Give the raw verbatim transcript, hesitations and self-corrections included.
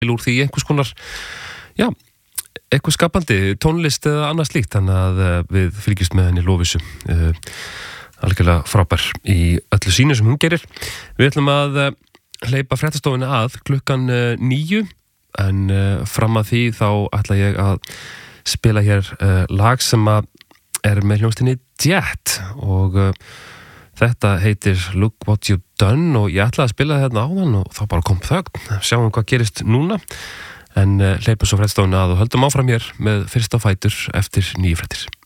úr því einhvers konar, já, eitthvað skapandi, tónlist eða annað slíkt, þannig að uh, við fylgjumst með henni Lovísu, uh, algjörlega frábær í öllu sínu sem hún gerir. Við ætlum að uh, hleypa fréttastofunni að klukkan uh, níu, en uh, fram að því þá ætla ég að spila hér uh, lag sem að er með hljómsveitinni Jet og uh, þetta heitir Look What You've Done og ég ætla að spila þetta áðan og þá bara kom þögn, sjáum hvað gerist núna, en uh, hleypum svo fréttastofunni að og höldum áfram hér með fyrsta fætur eftir nýju fréttir.